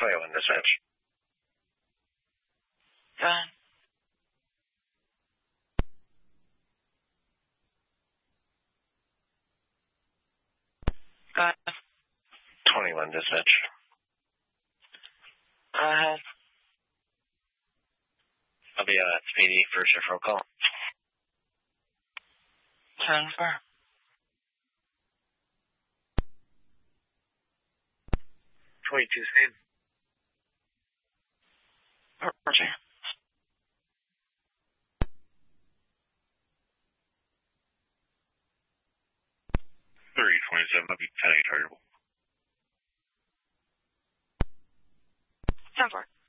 21 dispatch. Go ahead. Go ahead. 21 dispatch. Go ahead. I'll be speedy for shift roll call. 10-4. 22 speed. Roger. 327, I'll be 10-8 targetable. 10-4.